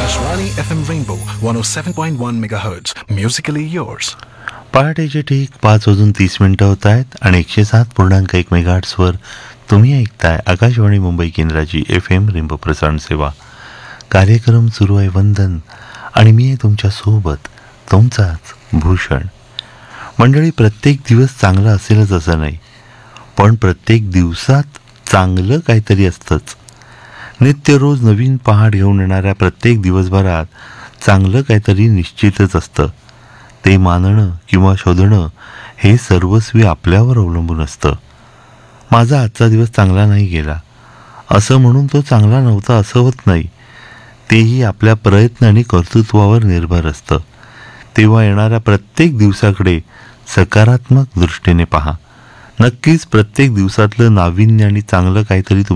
Akashvani FM Rainbow 107.1 MHz. Musically yours. पहाटेचे ठीक 5:30 होत आहेत आणि 107.1 मेगाहर्ट्झवर तुम्ही ऐकताय आकाशवाणी मुंबई केंद्राची FM रेनबो प्रसारण सेवा. कार्यक्रम सुरू आहे वंदन आणि मी आहे तुमच्यासोबत तुमचाच भूषण. मंडळी, प्रत्येक दिवस चांगला असेलच असं नाही, पण प्रत्येक दिवसात चांगलं काहीतरी असतंच. नित्य रोज नवीन पहाट घेऊन येणाऱ्या प्रत्येक दिवसभरात चांगलं काहीतरी निश्चितच असतं. ते मानणं किंवा शोधणं हे सर्वस्वी आपल्यावर अवलंबून असतं. माझा आजचा दिवस चांगला नाही गेला असं म्हणून तो चांगला नव्हता असं होत नाही. तेही आपल्या प्रयत्न आणि कर्तृत्वावर निर्भर असतं. तेव्हा येणाऱ्या प्रत्येक दिवसाकडे सकारात्मक दृष्टीने पहा. नक्कीच प्रत्येक दिवसातलं नाविन्य आणि चांगलं काहीतरी